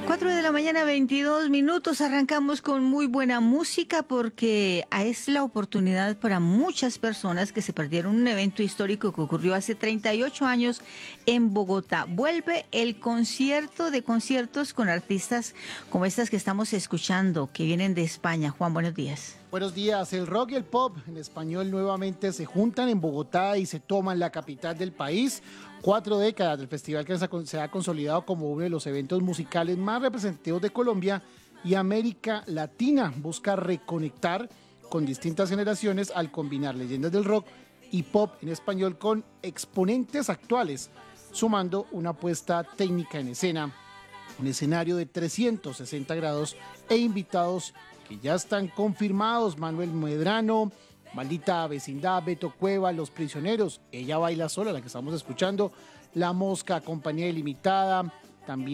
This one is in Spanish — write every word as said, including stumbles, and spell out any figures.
cuatro de la mañana, veintidós minutos. Arrancamos con muy buena música porque es la oportunidad para muchas personas que se perdieron un evento histórico que ocurrió hace treinta y ocho años en Bogotá. Vuelve el concierto de conciertos con artistas como estas que estamos escuchando, que vienen de España. Juan, buenos días. Buenos días. El rock y el pop en español nuevamente se juntan en Bogotá y se toman la capital del país. Cuatro décadas del festival que se ha consolidado como uno de los eventos musicales más representativos de Colombia y América Latina. Busca reconectar con distintas generaciones al combinar leyendas del rock y pop en español con exponentes actuales, sumando una puesta técnica en escena, un escenario de trescientos sesenta grados e invitados que ya están confirmados: Manuel Medrano, Maldita Vecindad, Beto Cueva, Los Prisioneros, Ella Baila Sola, la que estamos escuchando, La Mosca, Compañía Ilimitada, también